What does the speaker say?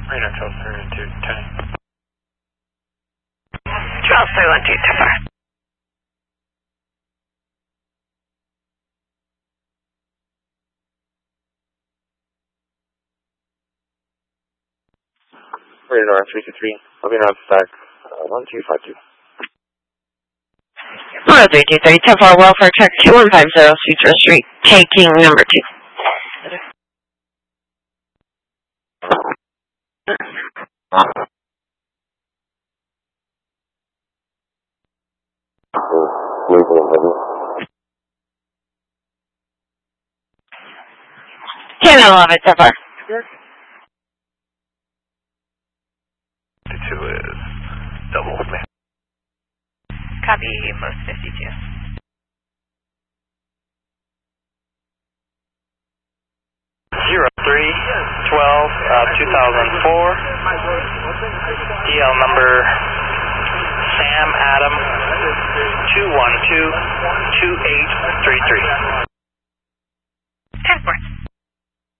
Radar Charles 312, 10. Charles 312, 10. Radar 323, moving on stack 1252. Hello, 323, 10-4, welfare check 2150, Sutro Street, taking number 2. Can I love it so far? 52 is double. Copy, most 52. 03-12-2004, DL number Sam Adam 212-2833.